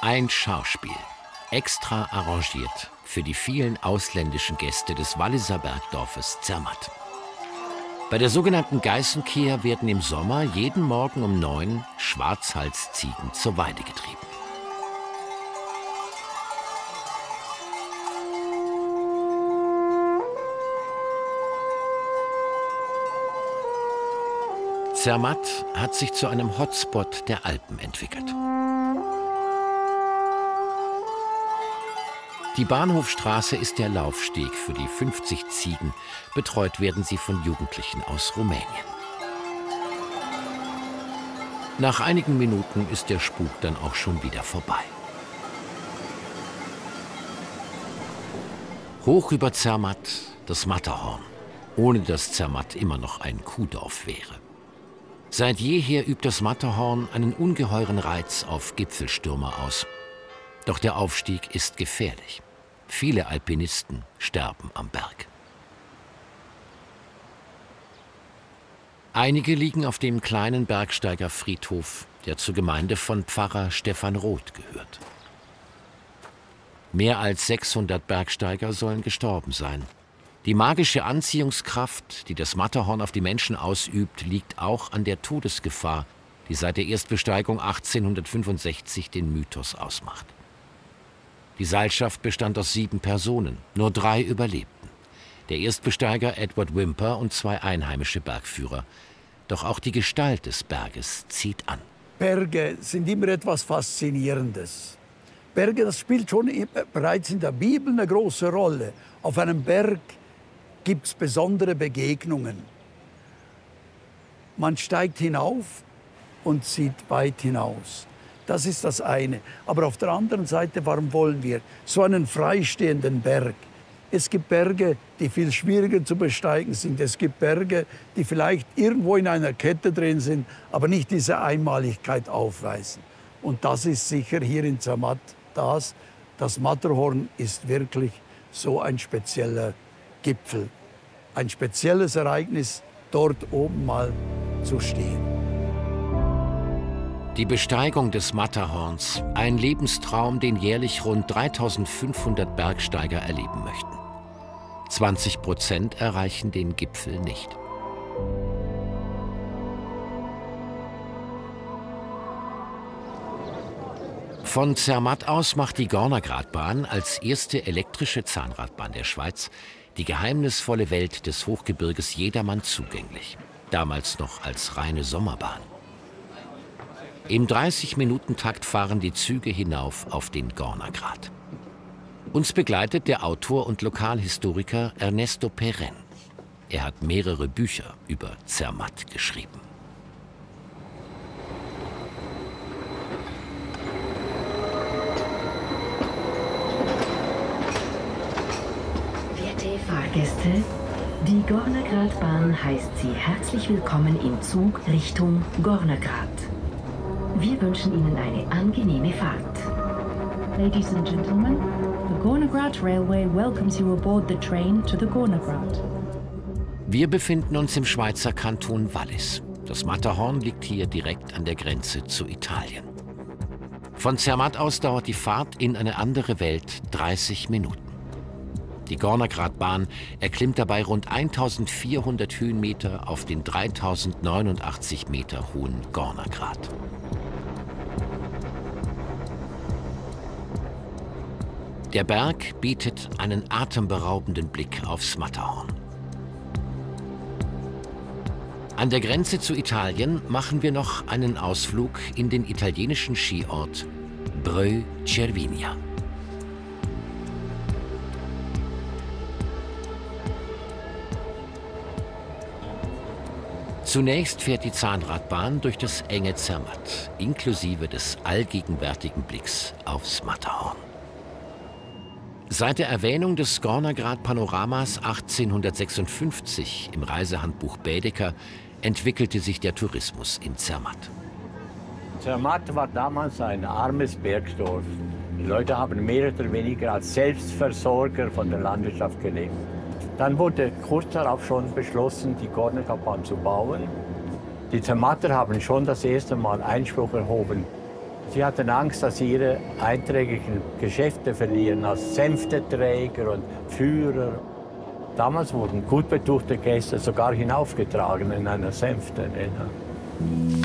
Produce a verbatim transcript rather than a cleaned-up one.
Ein Schauspiel, extra arrangiert für die vielen ausländischen Gäste des Walliser Bergdorfes Zermatt. Bei der sogenannten Geißenkehr werden im Sommer jeden Morgen um neun Schwarzhalsziegen zur Weide getrieben. Zermatt hat sich zu einem Hotspot der Alpen entwickelt. Die Bahnhofstraße ist der Laufsteg für die fünfzig Ziegen. Betreut werden sie von Jugendlichen aus Rumänien. Nach einigen Minuten ist der Spuk dann auch schon wieder vorbei. Hoch über Zermatt das Matterhorn, ohne dass Zermatt immer noch ein Kuhdorf wäre. Seit jeher übt das Matterhorn einen ungeheuren Reiz auf Gipfelstürmer aus. Doch der Aufstieg ist gefährlich. Viele Alpinisten sterben am Berg. Einige liegen auf dem kleinen Bergsteigerfriedhof, der zur Gemeinde von Pfarrer Stefan Roth gehört. Mehr als sechshundert Bergsteiger sollen gestorben sein. Die magische Anziehungskraft, die das Matterhorn auf die Menschen ausübt, liegt auch an der Todesgefahr, die seit der Erstbesteigung achtzehnhundertfünfundsechzig den Mythos ausmacht. Die Seilschaft bestand aus sieben Personen, nur drei überlebten. Der Erstbesteiger Edward Whymper und zwei einheimische Bergführer. Doch auch die Gestalt des Berges zieht an. Berge sind immer etwas Faszinierendes. Berge, das spielt schon bereits in der Bibel eine große Rolle. Auf einem Berg gibt es besondere Begegnungen. Man steigt hinauf und sieht weit hinaus. Das ist das eine. Aber auf der anderen Seite, warum wollen wir so einen freistehenden Berg? Es gibt Berge, die viel schwieriger zu besteigen sind. Es gibt Berge, die vielleicht irgendwo in einer Kette drin sind, aber nicht diese Einmaligkeit aufweisen. Und das ist sicher hier in Zermatt das. Das Matterhorn ist wirklich so ein spezieller Gipfel. Ein spezielles Ereignis, dort oben mal zu stehen. Die Besteigung des Matterhorns, ein Lebenstraum, den jährlich rund dreitausendfünfhundert Bergsteiger erleben möchten. zwanzig Prozent erreichen den Gipfel nicht. Von Zermatt aus macht die Gornergratbahn als erste elektrische Zahnradbahn der Schweiz die geheimnisvolle Welt des Hochgebirges jedermann zugänglich. Damals noch als reine Sommerbahn. Im dreißig-Minuten-Takt fahren die Züge hinauf auf den Gornergrat. Uns begleitet der Autor und Lokalhistoriker Ernesto Perren. Er hat mehrere Bücher über Zermatt geschrieben. Werte Fahrgäste, die Gornergratbahn heißt Sie herzlich willkommen im Zug Richtung Gornergrat. Wir wünschen Ihnen eine angenehme Fahrt. Ladies and gentlemen, the Gornergrat Railway welcomes you aboard the train to the Gornergrat. Wir befinden uns im Schweizer Kanton Wallis. Das Matterhorn liegt hier direkt an der Grenze zu Italien. Von Zermatt aus dauert die Fahrt in eine andere Welt dreißig Minuten. Die Gornergratbahn erklimmt dabei rund eintausendvierhundert Höhenmeter auf den dreitausendneunundachtzig Meter hohen Gornergrat. Der Berg bietet einen atemberaubenden Blick aufs Matterhorn. An der Grenze zu Italien machen wir noch einen Ausflug in den italienischen Skiort Breu Cervinia. Zunächst fährt die Zahnradbahn durch das enge Zermatt, inklusive des allgegenwärtigen Blicks aufs Matterhorn. Seit der Erwähnung des Gornergrat-Panoramas achtzehnhundertsechsundfünfzig im Reisehandbuch Baedeker entwickelte sich der Tourismus in Zermatt. Zermatt war damals ein armes Bergdorf. Die Leute haben mehr oder weniger als Selbstversorger von der Landwirtschaft gelebt. Dann wurde kurz darauf schon beschlossen, die Gornergratbahn zu bauen. Die Zermatter haben schon das erste Mal Einspruch erhoben Sie hatten Angst, dass sie ihre einträgigen Geschäfte verlieren als Sänfteträger und Führer. Damals wurden gut betuchte Gäste sogar hinaufgetragen in einer Sänfte.